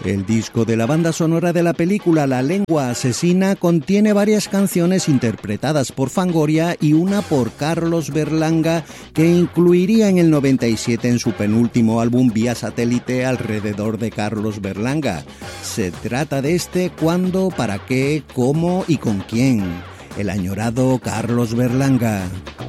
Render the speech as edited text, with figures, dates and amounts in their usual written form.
El disco de la banda sonora de la película La lengua asesina contiene varias canciones interpretadas por Fangoria y una por Carlos Berlanga, que incluiría en el 97 en su penúltimo álbum Vía Satélite alrededor de Carlos Berlanga. Se trata de Cuándo, para qué, cómo y con quién. El añorado Carlos Berlanga.